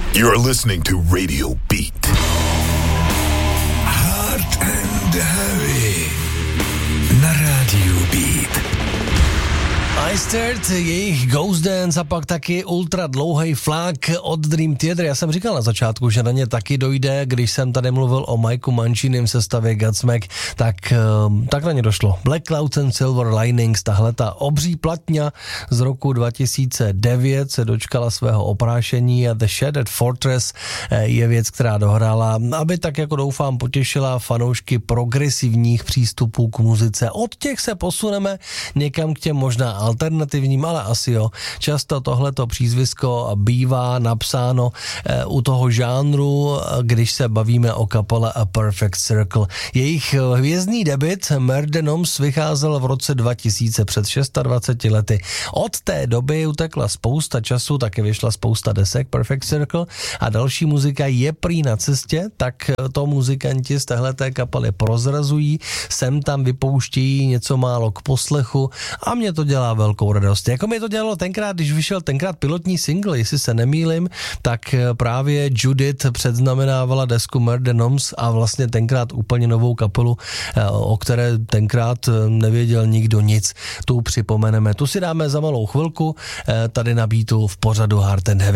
You're listening to Radio Beat. Hard and Heavy na Radio Beat. iStart, jejich Ghost Dance a pak taky ultra dlouhej flák od Dream Theater. Já jsem říkal na začátku, že na ně taky dojde, když jsem tady mluvil o Mikeu Mancinim v sestavě Godsmack, tak na ně došlo. Black Clouds and Silver Linings, tahleta obří platňa z roku 2009 se dočkala svého oprášení a The Shattered Fortress je věc, která dohrála, aby tak jako doufám potěšila fanoušky progresivních přístupů k muzice. Od těch se posuneme někam k těm možná alternativním, ale asi jo. Často tohleto přízvisko bývá napsáno u toho žánru, když se bavíme o kapele A Perfect Circle. Jejich hvězdný debut Murder Noms vycházel v roce 2000, před 26 lety. Od té doby utekla spousta času, taky vyšla spousta desek Perfect Circle a další muzika je prý na cestě, tak to muzikanti z téhleté kapely prozrazují, sem tam vypouštějí něco málo k poslechu a mě to dělá velkou radost. Jako mi to dělalo tenkrát, když vyšel tenkrát pilotní single, jestli se nemýlim, tak právě Judith předznamenávala desku Murder Noms a vlastně tenkrát úplně novou kapelu, o které tenkrát nevěděl nikdo nic. Tu připomeneme. Tu si dáme za malou chvilku tady na Beatu v pořadu Hard and Heavy.